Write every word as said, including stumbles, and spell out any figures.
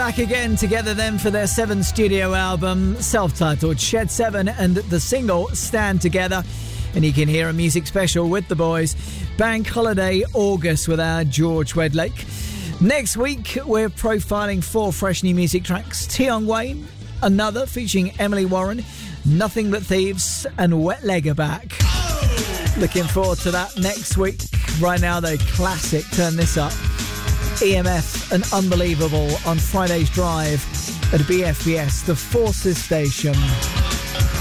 back again together then for their seventh studio album, self-titled Shed seven, and the single Stand Together. And you can hear a music special with the boys, Bank Holiday August with our George Wedlake. Next week, we're profiling four fresh new music tracks. Tion Wayne, another featuring Emily Warren, Nothing But Thieves, and Wet Leg are back. Looking forward to that next week. Right now, though, classic, turn this up. E M F and Unbelievable on Friday's Drive at B F B S, the Forces Station.